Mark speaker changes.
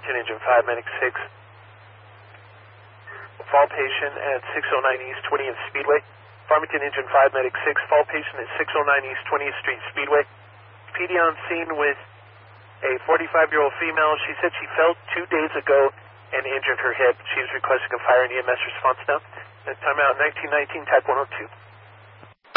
Speaker 1: Farmington Engine 5, Medic 6. Fall patient at 609 East 20th Speedway. Farmington Engine 5, Medic 6. Fall patient at 609 East 20th Street Speedway. PD on scene with a 45-year-old female. She said she fell 2 days ago and injured her hip. She is requesting a fire and EMS response now. Timeout 1919, type 102.